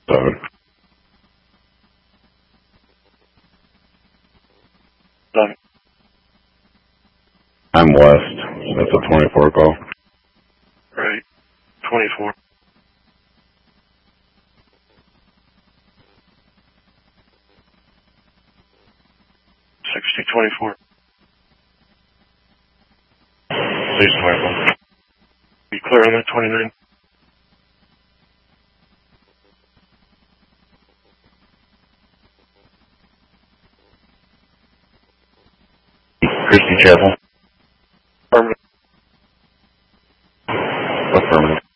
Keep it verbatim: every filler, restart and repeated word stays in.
Seven. Seven. I'm west. That's a twenty-four call. Right. twenty-four. sixty twenty-four. six twenty-four. Be clear on that twenty-nine. Christy Chapel.